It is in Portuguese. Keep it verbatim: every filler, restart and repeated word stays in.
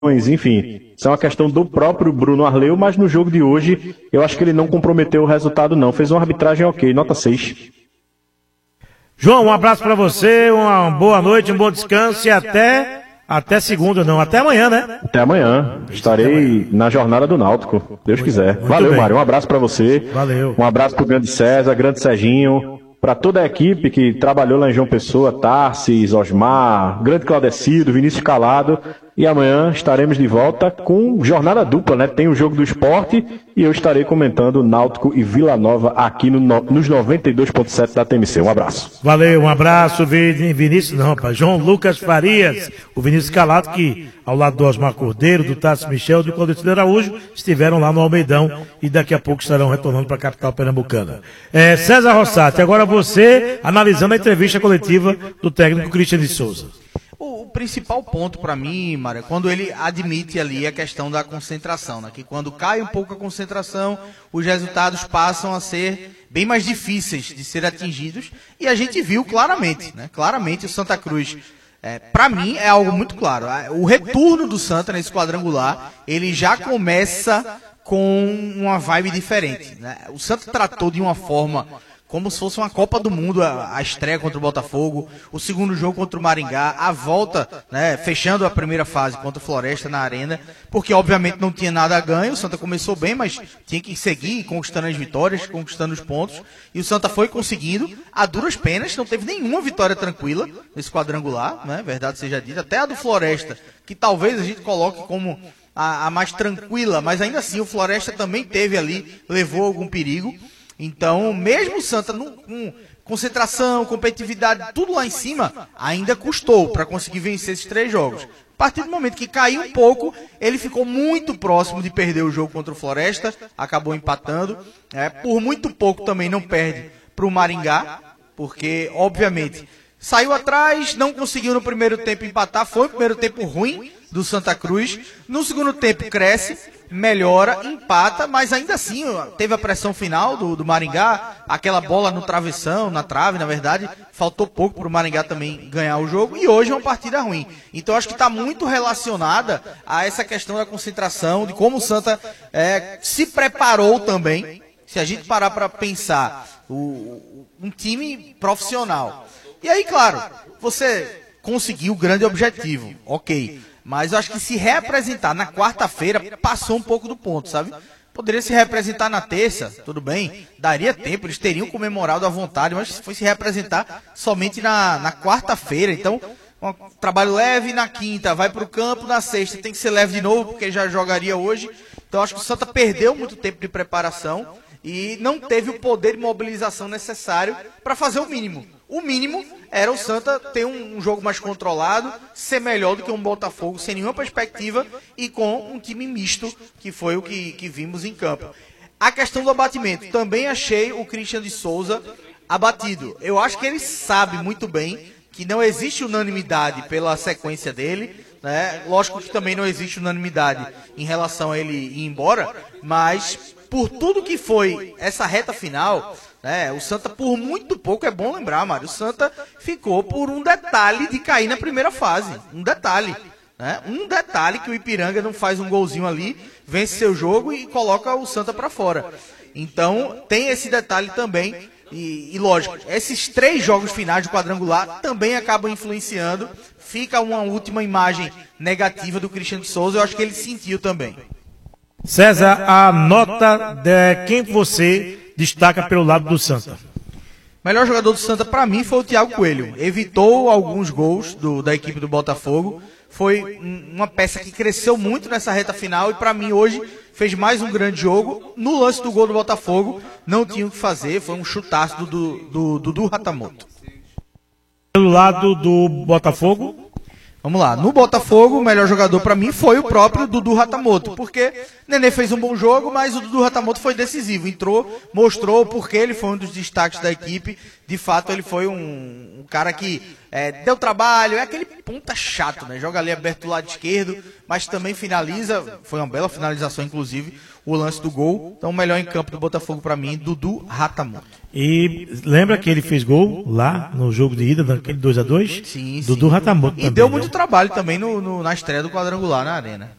enfim, isso é uma questão do próprio Bruno Arleu, mas no jogo de hoje eu acho que ele não comprometeu o resultado não, fez uma arbitragem ok, nota seis. João, um abraço para você, uma boa noite, um bom descanso e até, até segunda, não, até amanhã, né? Até amanhã, estarei na jornada do Náutico, Deus quiser. Muito Valeu, bem. Mário, um abraço para você. Valeu. Um abraço pro grande César, grande Serginho, para toda a equipe que trabalhou lá em João Pessoa, Tarsis, Osmar, grande Claudecido, Vinícius Calado, e amanhã estaremos de volta com jornada dupla, né? Tem o jogo do esporte e eu estarei comentando Náutico e Vila Nova aqui no, nos noventa e dois ponto sete da T M C. Um abraço. Valeu, um abraço, Vin- Vinícius, não, rapaz, João Lucas Farias, o Vinícius Calado, que ao lado do Osmar Cordeiro, do Tassi Michel e do Claudecido Araújo, estiveram lá no Almeidão e daqui a pouco estarão retornando para a capital pernambucana. É, César Rossati, agora você analisando a entrevista coletiva do técnico Christian de Souza. O, o principal ponto para mim, Mário, é quando ele admite ali a questão da concentração, né? Que quando cai um pouco a concentração, os resultados passam a ser bem mais difíceis de ser atingidos, e a gente viu claramente, né? Claramente o Santa Cruz, é, para mim é algo muito claro, o retorno do Santa nesse quadrangular, ele já começa com uma vibe diferente, né? O Santa tratou de uma forma como se fosse uma Copa do Mundo, a, a estreia contra o Botafogo, o segundo jogo contra o Maringá, a volta, né, fechando a primeira fase contra o Floresta na Arena, porque obviamente não tinha nada a ganho, o Santa começou bem, mas tinha que seguir conquistando as vitórias, conquistando os pontos, e o Santa foi conseguindo, a duras penas, não teve nenhuma vitória tranquila nesse quadrangular, né, verdade seja dita, até a do Floresta, que talvez a gente coloque como a, a mais tranquila, mas ainda assim o Floresta também teve ali, levou algum perigo. Então, mesmo o Santa no, com concentração, competitividade, tudo lá em cima, ainda custou para conseguir vencer esses três jogos. A partir do momento que caiu um pouco, ele ficou muito próximo de perder o jogo contra o Floresta, acabou empatando. É, por muito pouco também não perde para o Maringá, porque, obviamente, saiu atrás, não conseguiu no primeiro tempo empatar, foi o primeiro tempo ruim do Santa Cruz. No segundo tempo cresce, melhora, empata, mas ainda assim teve a pressão final do, do Maringá, aquela bola no travessão, na trave, na verdade, faltou pouco para o Maringá também ganhar o jogo, e hoje é uma partida ruim. Então acho que está muito relacionada a essa questão da concentração, de como o Santa é, se preparou também. Se a gente parar para pensar, o, um time profissional. E aí, claro, você conseguiu o grande objetivo, ok. Mas eu acho que se representar na quarta-feira, passou um pouco do ponto, sabe? Poderia se representar na terça, tudo bem, daria tempo, eles teriam comemorado à vontade, mas foi se representar somente na, na quarta-feira. Então, um trabalho leve na quinta, vai para o campo na sexta, tem que ser leve de novo, porque já jogaria hoje. Então, acho que o Santa perdeu muito tempo de preparação e não teve o poder de mobilização necessário para fazer o mínimo. O mínimo era o Santa ter um, um jogo mais controlado, ser melhor do que um Botafogo, sem nenhuma perspectiva, e com um time misto, que foi o que, que vimos em campo. A questão do abatimento, também achei o Christian de Souza abatido. Eu acho que ele sabe muito bem que não existe unanimidade pela sequência dele, né? Lógico que também não existe unanimidade em relação a ele ir embora, mas por tudo que foi essa reta final, né, o Santa por muito pouco, é bom lembrar, Mário, o Santa ficou por um detalhe de cair na primeira fase, um detalhe, né, um detalhe que o Ipiranga não faz um golzinho ali, vence seu jogo e coloca o Santa para fora. Então tem esse detalhe também, e, e lógico, esses três jogos finais do quadrangular também acabam influenciando, fica uma última imagem negativa do Christian de Souza, eu acho que ele sentiu também. César, a nota de quem você destaca pelo lado do Santa? O melhor jogador do Santa para mim foi o Thiago Coelho. Evitou alguns gols do, da equipe do Botafogo. Foi um, uma peça que cresceu muito nessa reta final e para mim hoje fez mais um grande jogo. No lance do gol do Botafogo, não tinha o que fazer, foi um chutaço do Dudu do, do, do Ratamoto. Pelo lado do Botafogo? Vamos lá, no Botafogo, o melhor jogador para mim foi o próprio Dudu Ratamoto, porque Nenê fez um bom jogo, mas o Dudu Ratamoto foi decisivo, entrou, mostrou porque ele foi um dos destaques da equipe, de fato ele foi um, um cara que é, deu trabalho, é aquele ponta chato, né? Joga ali aberto do lado esquerdo, mas também finaliza, foi uma bela finalização, inclusive, o lance do gol. Então, o melhor em campo do Botafogo para mim, Dudu Ratamoto. E lembra que ele fez gol lá no jogo de ida, naquele dois a dois? Sim, Dudu sim. Ratamoto E também, deu né? muito trabalho também no, no, na estreia do quadrangular na Arena.